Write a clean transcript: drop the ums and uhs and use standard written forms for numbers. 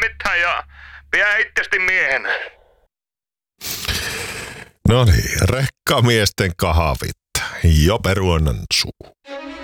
mitään ja pidä itsestäsi miehenä. No niin, rekkamiesten kahvit. Jo peruonan suu.